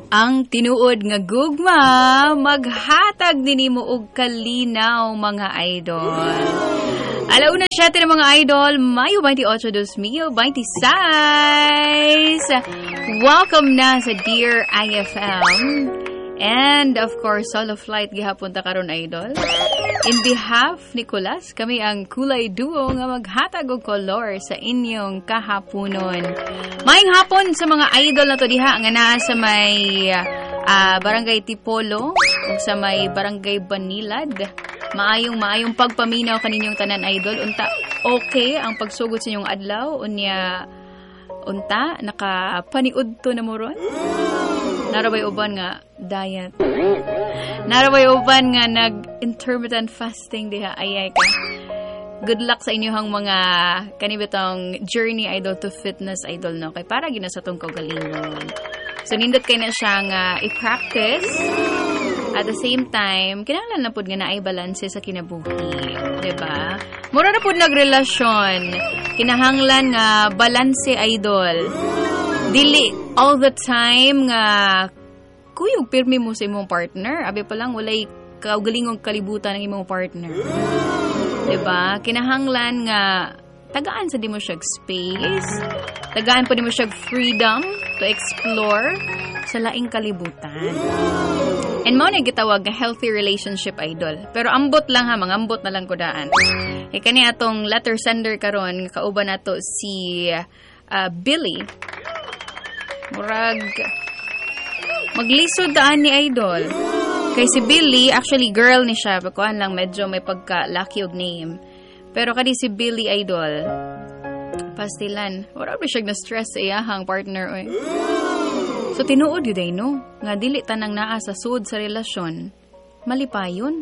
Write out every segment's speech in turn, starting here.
Ang tinuod nga gugma, maghatag dinimo og kalinaw mga idol. Alauna siya ng mga idol, Mayo 28, 2026. Welcome na sa Dear IFM. And of course, solo flight gihapon ta karon idol. In behalf ni Kulas, kami ang kulay duo nga maghatag og kolor sa inyong kahaponon. Maayong hapon sa mga idol na to diha nga naa sa may Barangay Tipolo o sa may Barangay Banilad. Maayong pagpaminaw kaninyong tanan idol. Unta okay ang pagsugod sa inyong adlaw unya unta nakapaniud to na mo ron. Narabay uban nga diet. Narabay uban nga nag-intermittent fasting diha. Ayay ka. Good luck sa inyong mga kanibitang journey idol to fitness idol no. Kay para gina sa tong kaugalingon. So nindot kay na siya nga i-practice. At the same time, kinahanglan na pud nga naay balanse sa kinabuhi, 'di ba? Mura na pud nagrelasyon. Kinahanglan nga balanse idol. Dili all the time nga kuyog pirmi mo sa imong partner. Abi pa lang walay kaugalingong kalibutan ng imong partner. 'Di ba? Kinahanglan nga tagaan sa di mo siya space. Tagaan pa di mo siya freedom to explore sa laing kalibutan. And mo na gitawag nga healthy relationship idol. Pero ambot lang ha, mangambot na lang ko daan. Kani atong letter sender karon kauban nato si Billy. Murag maglisod daan ni idol. Kay si Billy, actually girl ni siya, pagkuhan lang medyo may pagka-lucky og name. Pero kadi si Billy idol, pastilan. Wala ba siya na-stress sa iyahang partner oy. So tinuod yun ay no, nga dili tanang naa sa sud sa relasyon. Malipayon.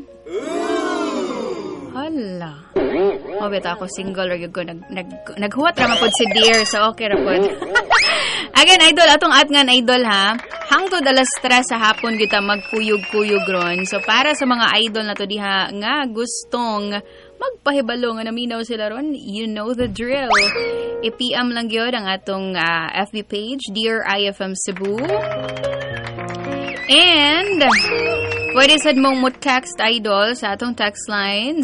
Hala. Mabit ako single or ko naghuwat ra man pod si dear so okay ra pod. Again idol atong atngan idol ha. Hangtod alas 3 sa hapon kita magkuyog-kuyog ron. So para sa mga idol na to diha nga gustong magpahibalo nga naminaw sila ron, you know the drill. I-PM lang yun ang atong FB page, Dear IFM Cebu. And pwede sad mong mo-text idol sa atong text line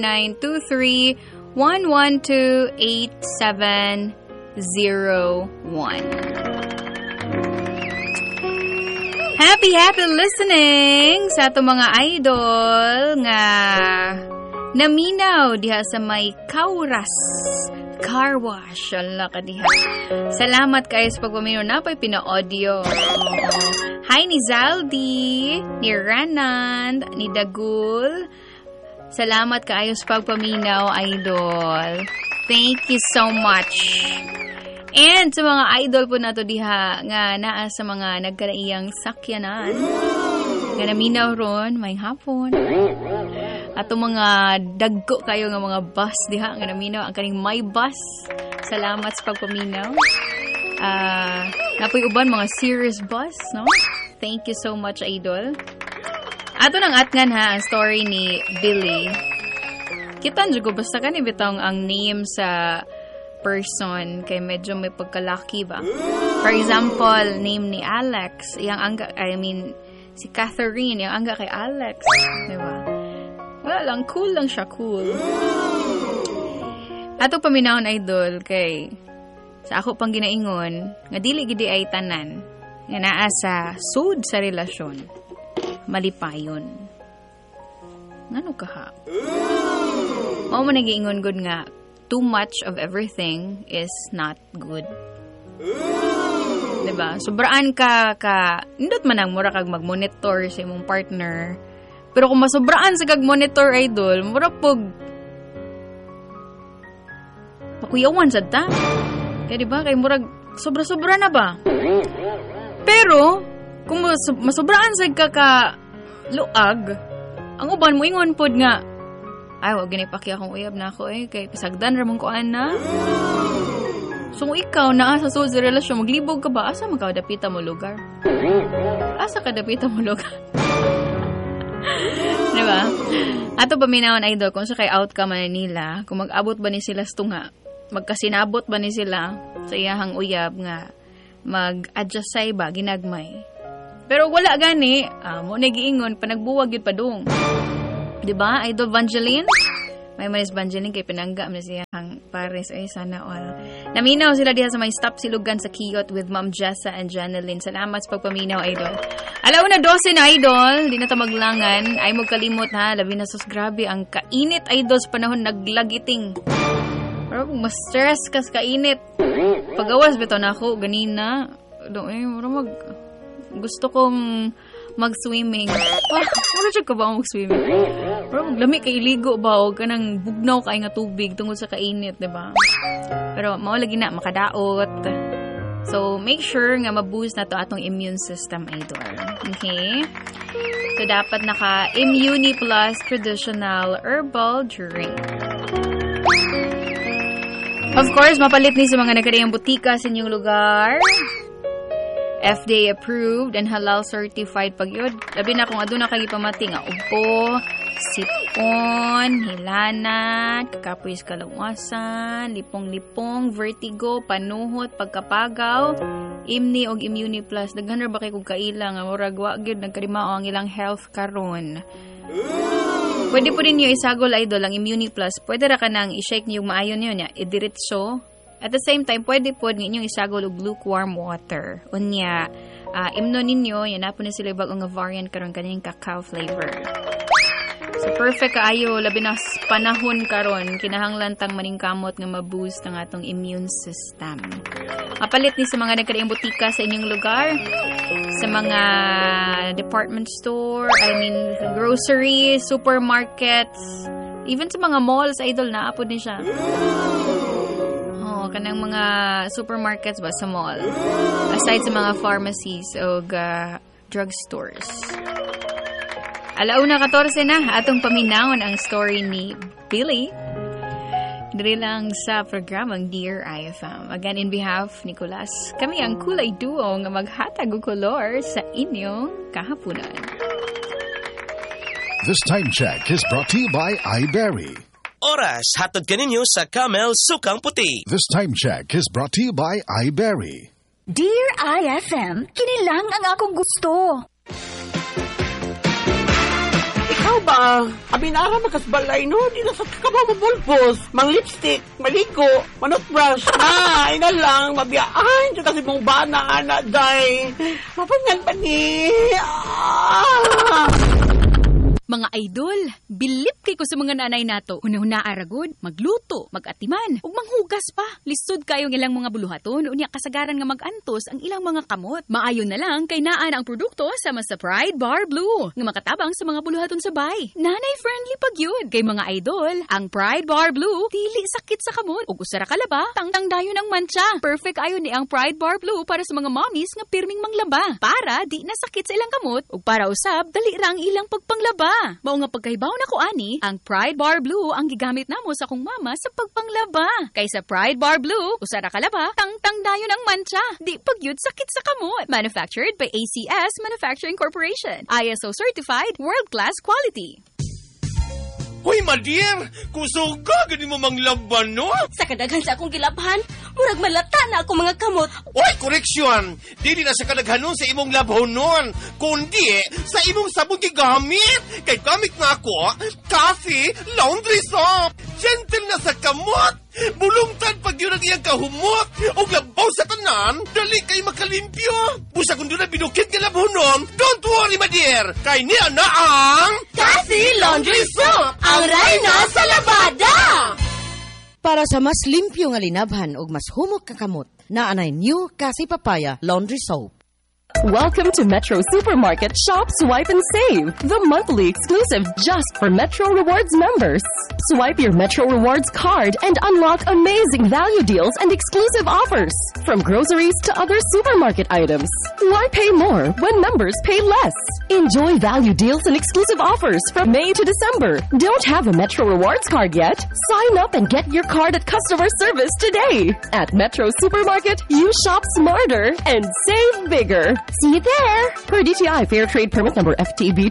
0923-112-8701. Happy listening sa atong mga idol nga naminaw diha sa may Kauras Car Wash. Ala ka diha. Salamat kayo sa pagpaminaw na pa'y pina-audio. Hi ni Zaldi, ni Ranand, ni Dagul. Salamat kayo sa pagpaminaw, idol. Thank you so much. And sa mga idol po nato diha nga naa sa mga nagkaraiyang sakyanan nga naminaw ron may hapon. Ato mga dagko kayo nga mga bus diha nga naminaw ang kaning my bus. Salamat sa pagpaminaw. Napoy uban mga serious bus, no? Thank you so much, idol. Ato nang atngan ha ang story ni Billy. Kita nyo basta ka ni bitong ang name sa person kay medyo may pagkalaki ba. For example, name ni Alex, si Catherine, yung angga kay Alex, di ba? Wala lang, cool lang siya, cool. Ato paminahon idol kay sa ako pang ginaingon nga dili gidi ay tanan nga naa sa sud sa relasyon malipayon. Ngano ka ha? Mao man nagiingon gud nga too much of everything is not good. Diba? Sobraan ka indot man ang mura kag mag-monitor sa imong partner. Pero kung masobraan sa kag-monitor idol, mura pog pakuyawan sad ta. Kaya diba? Kay murag sobra-sobra na ba? Pero kung masobraan sa luag, ang uban mo ingon pod nga ay, wag ginipaki akong uyab na ako kay pisagdan ramon ko ana. So, ikaw na sa sud sa relasyon, maglibog ka ba? Asa magkadapita mo lugar? Asa kadapita mo lugar? Diba? Ato paminahon idol, kung sa kay outcome na nila, kung mag-abot ba ni sila sa tunga, magkasinabot ba ni sila sa iyahang uyab nga mag-adjust ba, ginagmay. Pero wala gani, mo nagiingon panagbuwag yun pa dong. 'Di ba? Idol Vangeline? May manis Vangeline kay pinangga man siya hang pares ay sana all. Naminaw sila diha sa may stop silugan sa Kiyot with Ma'am Jessa and Janeline. Salamat sa pagpaminaw, idol. Alauna 12 na, idol. Di na ta maglangan. Ay mo kalimot ha, labi na sus grabe ang kainit, idol, sa panahon naglagiting. Pero mas stress kas kainit. Pagawas bitaw na ako ganina. Gusto kong mag-swimming. Ano siya ka ba mag-swimming? Pero maglami kay iligo ba o kanang bugnaw kay nga tubig tungkol sa kainit, diba? Pero mao lagi na makadaot. So, make sure nga ma-boost na to atong immune system, idol. Okay? So, dapat naka-Immuni Plus Traditional Herbal Drink. Of course, mapalit ni sa mga nagkadayang butika sa inyong lugar. FDA approved and halal certified pag yun. Labi na kung aduna kay pamati nga upo, sipon, hilanat, kakapoy kalawasan, lipong-lipong, vertigo, panuhot, pagkapagaw, imni og Immuni Plus. Daghaner ba kay kung kaila nga murag wa gyud nagkarimao ang ilang health karon. Pwede po rin nyo isagol, idol, ang Immuni Plus. Pwede ra ka nang i-shake niyo maayo niyo niya, idiretso. At the same time, pwede po ninyong isagol og lukewarm water. Unya, imno ninyo, yan na po na sila bagong variant karon kanyang cacao flavor. So, perfect kaayo, labi na panahon karon kinahanglan tang maningkamot nga ma-boost ang atong immune system. Mapalit ni sa mga nagkadaing butika sa inyong lugar, sa mga department store, grocery, supermarkets, even sa mga malls, idol, naapod din siya. Kanang mga supermarkets ba sa mall, aside sa mga pharmacies o drugstores. Alauna 14 na atong paminawon ang story ni Billy diri lang sa programang Dear IFM. Again, in behalf ni Nicolas, kami ang kulay duo nga maghatag og kolor sa inyong kahaponan. This time check is brought to you by iBerry. Oras, hatod kaninyo sa Camel Sukang Puti. This time check is brought to you by iBerry. Dear IFM, kinilang ang akong gusto. Ikaw ba? Abinara makasbalay no? Di na sa kakabamabulpos. Mang lipstick, maligo, manotbrush. Ina lang, mabiyaan. Diyo kasi mong bana, anak, day. Mapangan pa ni. Mga idol, bilip kay ko sa mga nanay nato. Hunahuna aragod, magluto, magatiman, ug manghugas pa. Lisod kayo ng ilang mga buluhaton, unya kasagaran nga magantos ang ilang mga kamot. Maayo na lang kay naan ang produkto sama sa Pride Bar Blue, nga makatabang sa mga buluhaton sa bay. Nanay-friendly pag yun. Kay mga idol, ang Pride Bar Blue, dili sakit sa kamot. Ug usara kalaba, tangtang dayon ang mancha. Perfect ayon ni ang Pride Bar Blue para sa mga mommies nga pirming manglaba. Para di na sakit sa ilang kamot, ug para usab, dali ra ang ilang pagpanglaba. Mao nga pagkaibaw na ko ani, ang Pride Bar Blue ang gigamit namo sa akong mama sa pagpanglaba. Kay sa Pride Bar Blue, usara kalaba, tangtang dayon ang mancha. Di pagyud sakit sa kamot. Manufactured by ACS Manufacturing Corporation. ISO certified, world-class quality. Hoy, Madir! Kusog ka! Ganin mo manglaban, no? Sa kadaghan sa akong gilabhan, murag malata na ako mga kamot. Oy, koreksyon! Dili na sa kadaghanon sa imong labhon nun, kundi sa imong sabon gigamit. Kay gamit na ako, coffee, laundry soap. Gentle na sa kamot. Bulungtan pag yun ang iyang kahumot. O labaw sa tanan, dali kay makalimpyo. Busa kung doon na binukit ka labhonon, don't worry, Madir. Kay niya na ang Coffee Laundry Soap, ang reyna sa labada! Para sa mas limpyo nga linabhan ug mas humok ka kamot, naanay new Kasi Papaya Laundry Soap. Welcome to Metro Supermarket Shop, Swipe and Save, the monthly exclusive just for Metro Rewards members. Swipe your Metro Rewards card and unlock amazing value deals and exclusive offers, from groceries to other supermarket items. Why pay more when members pay less? Enjoy value deals and exclusive offers from May to December. Don't have a Metro Rewards card yet? Sign up and get your card at customer service today. At Metro Supermarket, you shop smarter and save bigger. See you there! Per DTI Fair Trade Permit Number FTB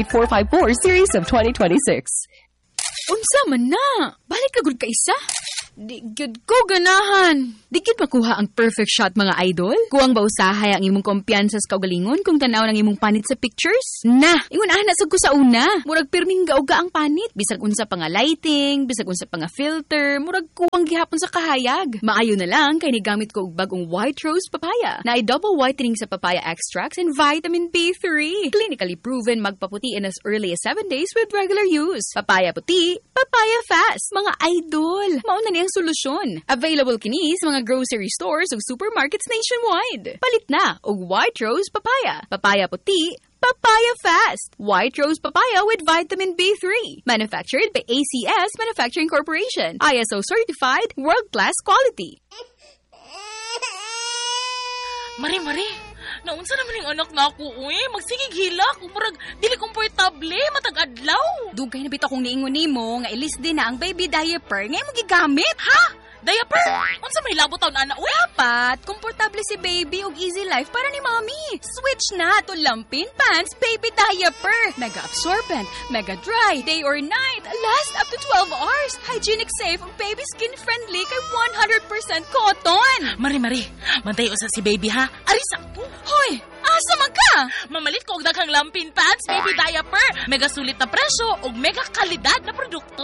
248454, Series of 2026. Unsa man na? Balik ka gud ka isa? Di good ko ganahan. Di gid makuha ang perfect shot mga idol? Kuwang ba usahay ang imong kumpiyansa sa kaugalingon kung tanaw ng imong panit sa pictures? Na, ingon nasag ko sa una. Murag pirming gauga ang panit. Bisag unsa pa nga lighting, bisag unsa pa nga filter, murag kuwang gihapon sa kahayag. Maayo na lang kay ni gamit ko og bagong white rose papaya na ay double whitening sa papaya extracts and vitamin B3. Clinically proven magpaputi in as early as 7 days with regular use. Papaya puti, papaya fast. Mga idol, mauna ni ang solusyon. Available kini sa mga grocery stores ug supermarkets nationwide. Palit na og white rose papaya. Papaya puti, papaya fast. White rose papaya with vitamin B3. Manufactured by ACS Manufacturing Corporation. ISO certified, world-class quality. Mari, naunsa naman yung anak na ako, magsigig hilak, murag dili komportable, matag-adlaw. Dugay na bitaw kong niingon nimo nga ilis din na ang baby diaper nga imong gigamit. Ha? Diaper? Unsa may labot taon ana? Dapat, komportable si baby ug easy life para ni mommy. Switch na to Lampin Pants Baby Diaper. Mega absorbent, mega dry, day or night, last up to 12 hours. Hygienic safe ug baby skin friendly kay 100% cotton. Mari, mantay usa si baby ha. Ari sakto. Hoy, asa man ka? Mamalit ko og daghang Lampin Pants Baby Diaper. Mega sulit na presyo ug mega kalidad na produkto.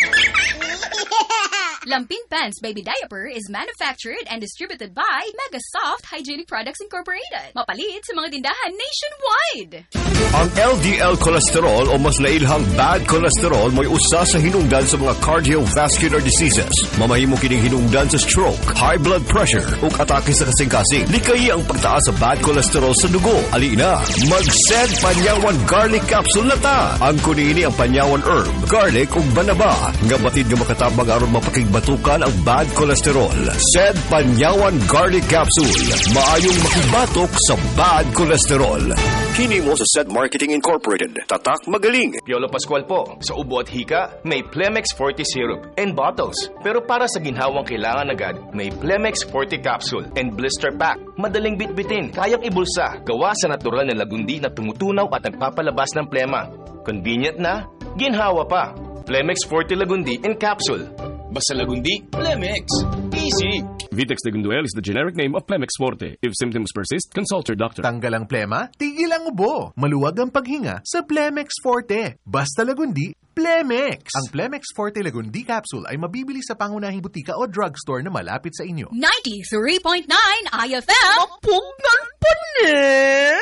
Lampin Pants Baby Diaper is manufactured and distributed by Mega Soft Hygienic Products Incorporated. Mapalit sa mga tindahan nationwide. Ang LDL cholesterol o mas nailhang bad cholesterol mo'y usa sa hinungdan sa mga cardiovascular diseases. Mamahimo kining hinungdan sa stroke, high blood pressure ug atake sa kasing-kasing. Likayi ang pagtaas sa bad cholesterol sa dugo. Alina, mag-SED Panyawan Garlic Capsule na ta. Ang kunini ang Panyawan herb, garlic ug banaba nga batid nga makatabang aron mapakigbatukan ang bad cholesterol. SED Panyawan Garlic Capsule. Maayong makibatok sa bad cholesterol. Hini mo sa SED Marketing Incorporated. Tatak magaling. Piolo Pascual po. Sa ubo at hika, may Plemex Forte Syrup and bottles. Pero para sa ginhawang kailangan agad, may Plemex Forte Capsule and blister pack. Madaling bitbitin, kayang ibulsa. Gawa sa natural na lagundi na tumutunaw at nagpapalabas ng plema. Convenient na, ginhawa pa. Plemex Forte Lagundi and Capsule. Basta Lagundi, Plemex. Easy. Vitex Lagunduel is the generic name of Plemex Forte. If symptoms persist, consult your doctor. Tanggal ang plema, tigil ang ubo. Maluwag ang paghinga sa Plemex Forte. Basta Lagundi, Plemex. Ang Plemex Forte Lagundi Capsule ay mabibili sa pangunahing butika o drugstore na malapit sa inyo. 93.9 IFM. Mapugnan pa ni!